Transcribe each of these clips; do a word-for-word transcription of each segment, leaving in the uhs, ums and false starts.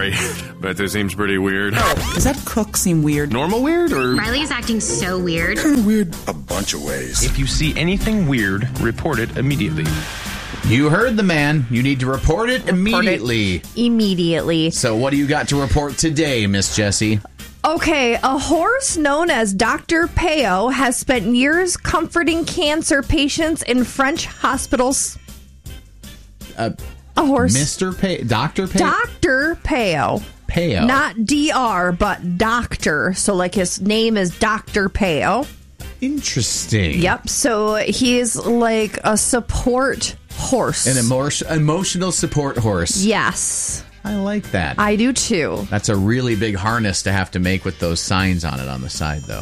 Sorry, but this seems pretty weird. Does that cook seem weird? Normal weird, or? Riley is acting so weird. Kind of weird a bunch of ways. If you see anything weird, report it immediately. You heard the man. You need to report it report immediately. It immediately. So what do you got to report today, Miss Jessie? Okay, a horse known as Doctor Peo has spent years comforting cancer patients in French hospitals. Uh, a horse. Mister Peo? Doctor Peo? Doctor Peo. Peo. Not D R, but Doctor. So, like, his name is Doctor Peo. Interesting. Yep. So, he's like a support horse. An emo- emotional support horse. Yes. I like that. I do too. That's a really big harness to have to make with those signs on it on the side, though.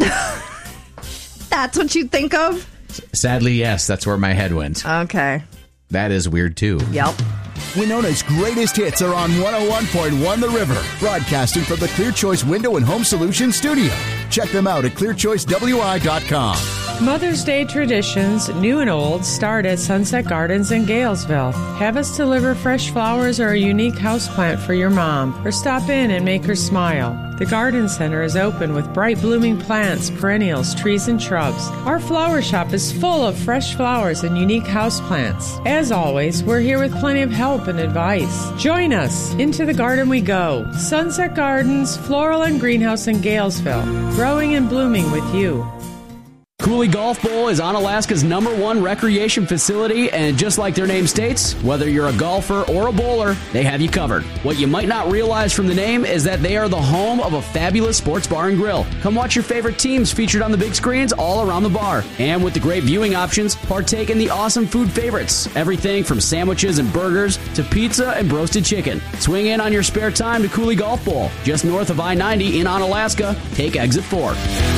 That's what you think of? Sadly, yes. That's where my head went. Okay. That is weird, too. Yep. Winona's greatest hits are on one oh one point one The River, broadcasting from the Clear Choice Window and Home Solutions studio. Check them out at clear choice w i dot com. Mother's Day traditions, new and old, start at Sunset Gardens in Galesville. Have us deliver fresh flowers or a unique houseplant for your mom, or stop in and make her smile. The Garden Center is open with bright blooming plants, perennials, trees, and shrubs. Our flower shop is full of fresh flowers and unique houseplants. As always, we're here with plenty of help and advice. Join us. Into the garden we go. Sunset Gardens, Floral and Greenhouse in Galesville. Growing and blooming with you. Cooley Golf Bowl is Onalaska's number one recreation facility, and just like their name states, whether you're a golfer or a bowler, they have you covered. What you might not realize from the name is that they are the home of a fabulous sports bar and grill. Come watch your favorite teams featured on the big screens all around the bar. And with the great viewing options, partake in the awesome food favorites. Everything from sandwiches and burgers to pizza and roasted chicken. Swing in on your spare time to Cooley Golf Bowl, just north of I ninety in Onalaska. Take exit four.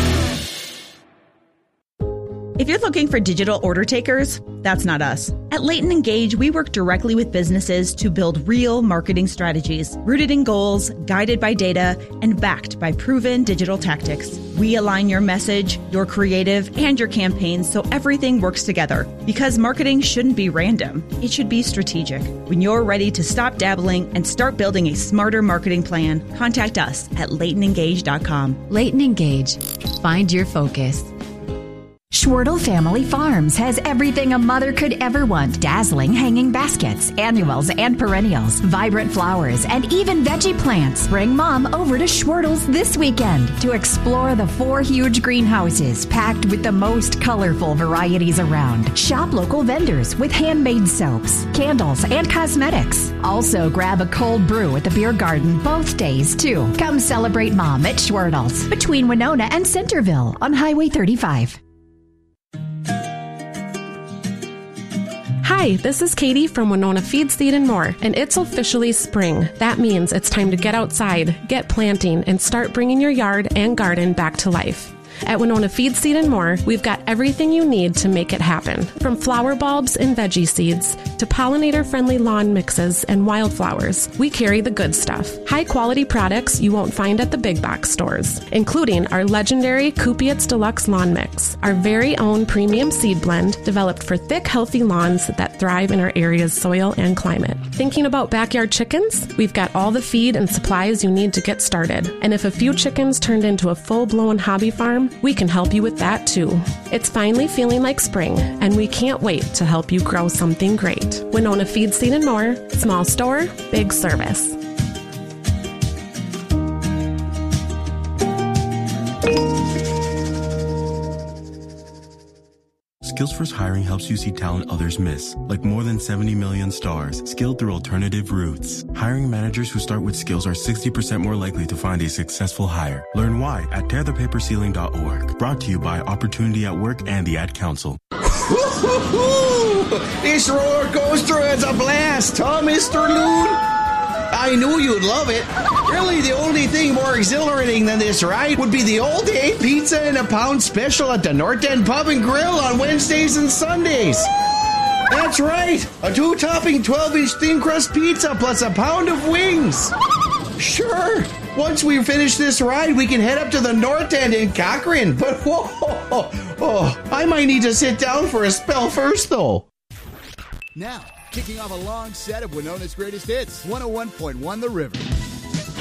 If you're looking for digital order takers, that's not us. At Leighton Engage, we work directly with businesses to build real marketing strategies, rooted in goals, guided by data, and backed by proven digital tactics. We align your message, your creative, and your campaigns so everything works together. Because marketing shouldn't be random. It should be strategic. When you're ready to stop dabbling and start building a smarter marketing plan, contact us at leighton engage dot com. Leighton Engage. Find your focus. Schwertle Family Farms has everything a mother could ever want. Dazzling hanging baskets, annuals and perennials, vibrant flowers, and even veggie plants. Bring Mom over to Schwertle's this weekend to explore the four huge greenhouses packed with the most colorful varieties around. Shop local vendors with handmade soaps, candles, and cosmetics. Also grab a cold brew at the beer garden both days, too. Come celebrate Mom at Schwertle's between Winona and Centerville on Highway thirty-five. Hi, this is Katie from Winona Feed, Seed and More, and it's officially spring. That means it's time to get outside, get planting, and start bringing your yard and garden back to life. At Winona Feed, Seed and More, we've got everything you need to make it happen. From flower bulbs and veggie seeds to pollinator-friendly lawn mixes and wildflowers, we carry the good stuff. High-quality products you won't find at the big box stores, including our legendary Kupietz Deluxe Lawn Mix, our very own premium seed blend developed for thick, healthy lawns that thrive in our area's soil and climate. Thinking about backyard chickens? We've got all the feed and supplies you need to get started. And if a few chickens turned into a full-blown hobby farm, we can help you with that too. It's finally feeling like spring, and we can't wait to help you grow something great. Winona Feed, Seed and More, small store, big service. Skills First Hiring helps you see talent others miss, like more than seventy million stars, skilled through alternative routes. Hiring managers who start with skills are sixty percent more likely to find a successful hire. Learn why at tear the paper ceiling dot org. Brought to you by Opportunity at Work and the Ad Council. This roller coaster is a blast, huh, Mister Loon? I knew you'd love it. Really, the only thing more exhilarating than this ride would be the all-day pizza and a pound special at the North End Pub and Grill on Wednesdays and Sundays. That's right, a two-topping twelve-inch thin crust pizza plus a pound of wings. Sure, once we finish this ride, we can head up to the North End in Cochrane. But whoa, oh, oh, I might need to sit down for a spell first, though. Now, kicking off a long set of Winona's greatest hits, one oh one point one The River.